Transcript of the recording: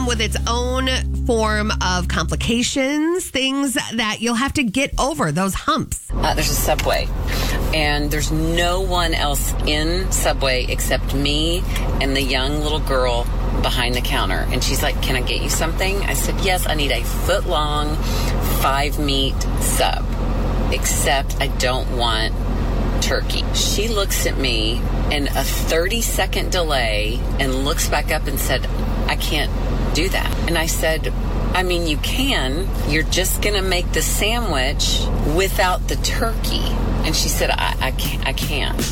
come with its own form of complications, things that you'll have to get over, those humps. There's a Subway, and there's no one else in Subway except me and the young little girl behind the counter. And she's like, "Can I get you something?" I said, "Yes, I need a foot-long 5-meat sub, except I don't want turkey." She looks at me in a 30-second delay and looks back up and said, "I can't do that." And I said, "I mean, you can. You're just going to make the sandwich without the turkey." And she said, I can't.